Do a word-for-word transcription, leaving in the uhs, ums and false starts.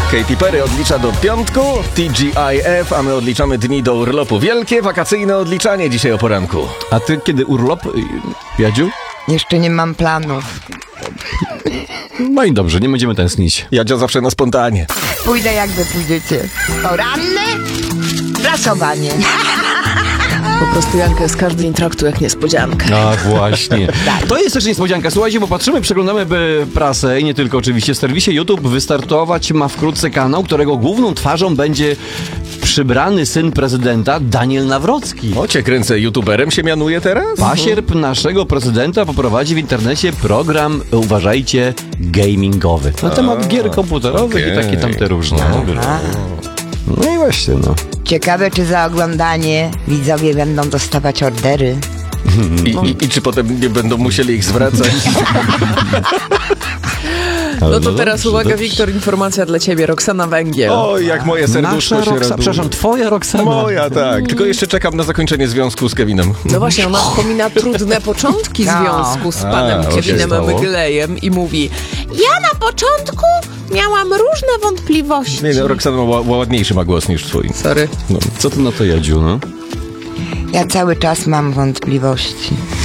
Katy Perry odlicza do piątku, T G I F, a my odliczamy dni do urlopu. Wielkie wakacyjne odliczanie dzisiaj o poranku. A ty kiedy urlop, Jadziu? Jeszcze nie mam planów. No i dobrze, nie będziemy tęsknić. Jadzia zawsze na spontanie. Pójdę jak wy pójdziecie. Poranne prasowanie. Po prostu Jankę z każdy dzień traktuje jak niespodziankę. A właśnie. To jest też niespodzianka. Słuchajcie, bo patrzymy, przeglądamy by prasę i nie tylko oczywiście. W serwisie YouTube wystartować ma wkrótce kanał, którego główną twarzą będzie przybrany syn prezydenta Daniel Nawrocki. O, cię kręcę, youtuberem się mianuje teraz? Pasierb naszego prezydenta poprowadzi w internecie program, uważajcie, gamingowy. Na temat gier komputerowych okay. i takie tamte różne. No i właśnie, no. Ciekawe, czy za oglądanie widzowie będą dostawać ordery. I, i, I czy potem nie będą musieli ich zwracać? No to teraz uwaga, dobrze. Wiktor, informacja dla ciebie. Roxana Węgiel. O, jak moje serduszko Nasza się Roxa- raduje. Przepraszam, twoja Roxana. Moja, tak. Tylko jeszcze czekam na zakończenie związku z Kevinem. No właśnie, ona wspomina trudne początki No. związku z panem A, Kevinem stało? Myglejem i mówi: ja na początku miałam różne wątpliwości. Nie, no, Roxana ma ła- ładniejszy ma głos niż twój. Sorry. No, co ty na to, Jadziu, no? Ja cały czas mam wątpliwości.